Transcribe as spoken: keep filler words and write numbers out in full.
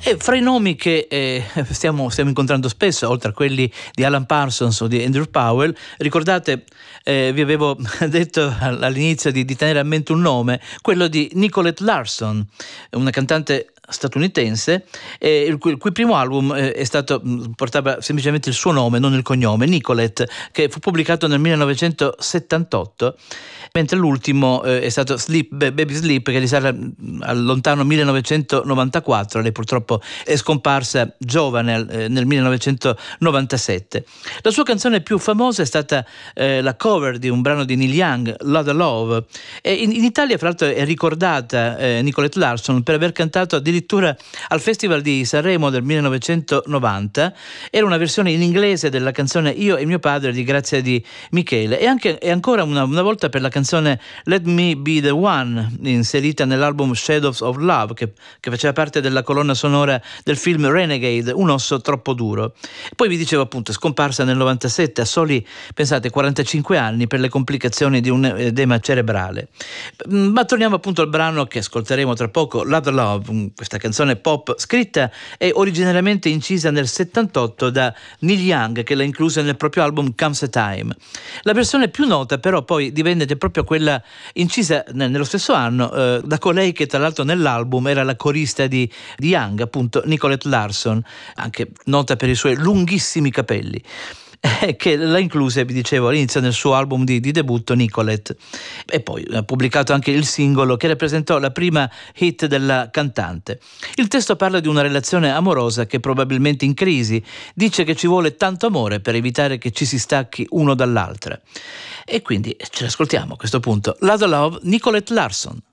E fra i nomi che eh, stiamo, stiamo incontrando spesso, oltre a quelli di Alan Parsons o di Andrew Powell, ricordate, eh, vi avevo detto all'inizio di, di tenere a mente un nome, quello di Nicolette Larson, una cantante statunitense, eh, il, cui, il cui primo album eh, è stato portava semplicemente il suo nome, non il cognome, Nicolette, che fu pubblicato nel millenovecentosettantotto, mentre l'ultimo eh, è stato Sleep, Baby Sleep, che risale al lontano millenovecentonovantaquattro. Lei purtroppo è scomparsa giovane eh, nel millenovecentonovantasette. La sua canzone più famosa è stata eh, la cover di un brano di Neil Young, Lotta Love, e in, in Italia fra l'altro è ricordata eh, Nicolette Larson per aver cantato addirittura al Festival di Sanremo del millenovecentonovanta. Era una versione in inglese della canzone Io e mio padre di Grazia Di Michele, e anche e ancora una, una volta per la canzone Let Me Be the One, inserita nell'album Shadows of Love, che, che faceva parte della colonna sonora del film Renegade, Un osso troppo duro. Poi vi dicevo appunto, è scomparsa nel novantasette a soli, pensate, quarantacinque anni per le complicazioni di un edema cerebrale. Ma torniamo appunto al brano che ascolteremo tra poco, Lotta Love, questa canzone pop scritta e originariamente incisa nel settantotto da Neil Young, che l'ha inclusa nel proprio album Comes a Time. La versione più nota però poi divenne proprio quella incisa nello stesso anno eh, da colei che tra l'altro nell'album era la corista di, di Young, appunto Nicolette Larson, anche nota per i suoi lunghissimi capelli, che l'ha inclusa, vi dicevo all'inizio, nel suo album di, di debutto Nicolette. E poi ha pubblicato anche il singolo che rappresentò la prima hit della cantante. Il testo parla di una relazione amorosa che è probabilmente in crisi, dice che ci vuole tanto amore per evitare che ci si stacchi uno dall'altra. E quindi ce l'ascoltiamo a questo punto. Lotta Love, Nicolette Larson.